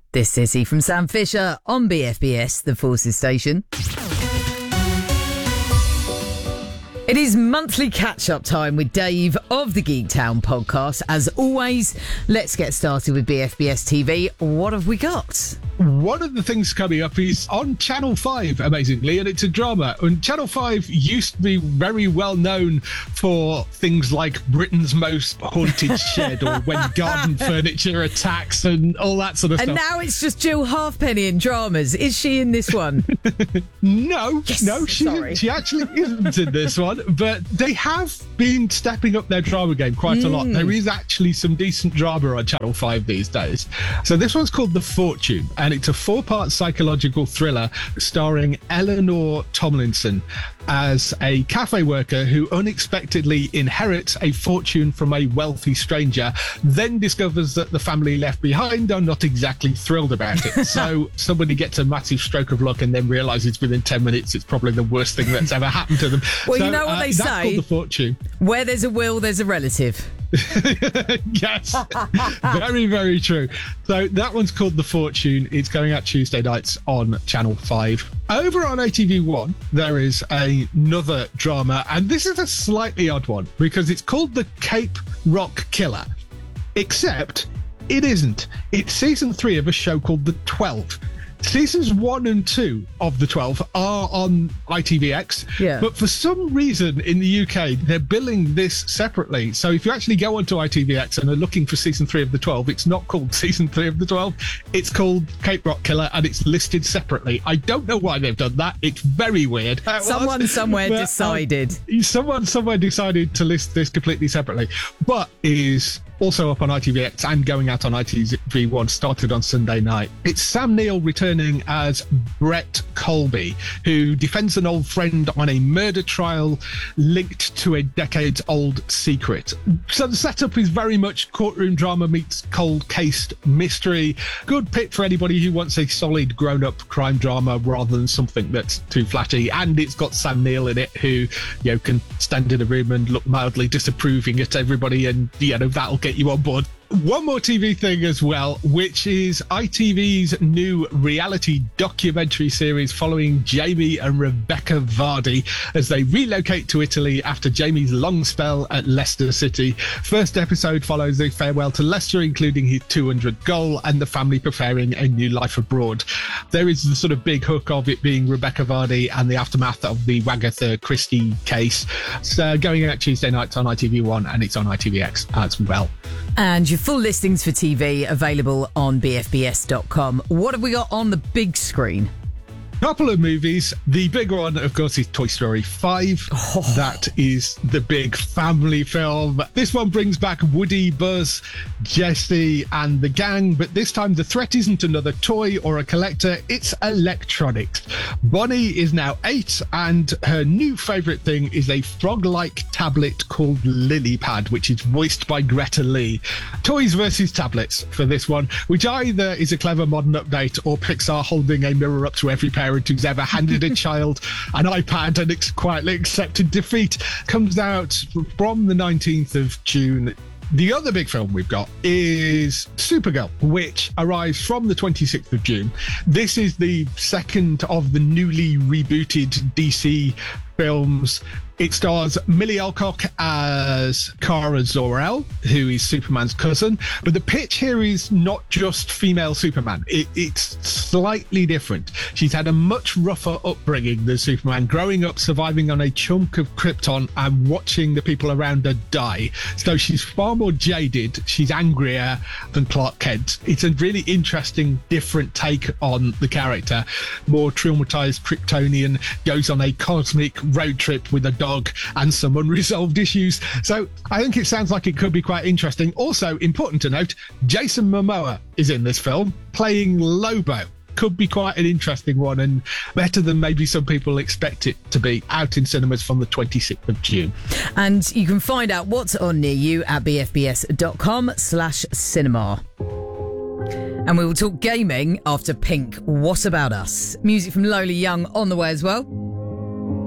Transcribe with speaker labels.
Speaker 1: This City from Sam Fisher on BFBS, the Forces station. It is monthly catch-up time with Dave of the Geek Town podcast. As always, let's get started with BFBS TV. What have we got?
Speaker 2: One of the things coming up is on Channel 5, amazingly, and it's a drama. And Channel 5 used to be very well known for things like Britain's Most Haunted Shed or When Garden Furniture Attacks and all that sort of stuff.
Speaker 1: And now it's just Jill Halfpenny in dramas. Is she in this one?
Speaker 2: No,
Speaker 1: yes,
Speaker 2: no, she actually isn't in this one. But they have been stepping up their drama game quite a lot. There is actually some decent drama on Channel 5 these days. So this one's called The Fortune, and it's a 4-part psychological thriller starring Eleanor Tomlinson as a cafe worker who unexpectedly inherits a fortune from a wealthy stranger, then discovers that the family left behind are not exactly thrilled about it. So somebody gets a massive stroke of luck and then realises within 10 minutes it's probably the worst thing that's ever happened to them.
Speaker 1: Well,
Speaker 2: so,
Speaker 1: you know what they
Speaker 2: that's
Speaker 1: say?
Speaker 2: Called The Fortune.
Speaker 1: Where there's a will, there's a relative.
Speaker 2: Yes, very, very true. So that one's called The Fortune. It's going out Tuesday nights on Channel 5. Over on ATV1, there is another drama, and this is a slightly odd one because it's called The Cape Rock Killer, except it isn't. It's season 3 of a show called The 12. Seasons 1 and 2 of The 12 are on ITVX, but for some reason in the UK, they're billing this separately. So if you actually go onto ITVX and are looking for season 3 of The 12, it's not called season 3 of The 12. It's called Cape Rock Killer, and it's listed separately. I don't know why they've done that. It's very weird.
Speaker 1: Someone somewhere decided.
Speaker 2: Someone somewhere decided to list this completely separately, but is also up on ITVX and going out on ITV1, started on Sunday night. It's Sam Neill returning as Brett Colby, who defends an old friend on a murder trial linked to a decades-old secret. So the setup is very much courtroom drama meets cold case mystery. Good pick for anybody who wants a solid grown-up crime drama rather than something that's too flashy. And it's got Sam Neill in it, who can stand in a room and look mildly disapproving at everybody, and that'll get you on board. One more TV thing as well, which is ITV's new reality documentary series following Jamie and Rebecca Vardy as they relocate to Italy after Jamie's long spell at Leicester City. First episode follows a farewell to Leicester, including his 200th goal and the family preparing a new life abroad. There is the sort of big hook of it being Rebecca Vardy and the aftermath of the Wagatha Christie case. So going out Tuesday nights on ITV1, and it's on ITVX as well.
Speaker 1: And your full listings for TV available on BFBS.com. What have we got on the big screen?
Speaker 2: Couple of movies. The big one, of course, is Toy Story 5. That is the big family film. This one brings back Woody, Buzz, Jessie and the gang, but this time the threat isn't another toy or a collector, it's electronics. Bonnie is now 8 and her new favourite thing is a frog-like tablet called Lilypad, which is voiced by Greta Lee. Toys versus tablets for this one, which either is a clever modern update or Pixar holding a mirror up to every parent who's ever handed a child an iPad and quietly accepted defeat. Comes out from the 19th of June. The other big film we've got is Supergirl, which arrives from the 26th of June. This is the second of the newly rebooted DC films. It stars Millie Alcock as Kara Zor-El, who is Superman's cousin. But the pitch here is not just female Superman. It's slightly different. She's had a much rougher upbringing than Superman, growing up surviving on a chunk of Krypton and watching the people around her die. So she's far more jaded. She's angrier than Clark Kent. It's a really interesting, different take on the character. More traumatized Kryptonian, goes on a cosmic road trip with a dog and some unresolved issues. So I think it sounds like it could be quite interesting. Also, important to note, Jason Momoa is in this film playing Lobo. Could be quite an interesting one and better than maybe some people expect it to be. Out in cinemas from the 26th of June.
Speaker 1: And you can find out what's on near you at bfbs.com/cinema. And we will talk gaming after Pink, What About Us? Music from Lola Young on the way as well.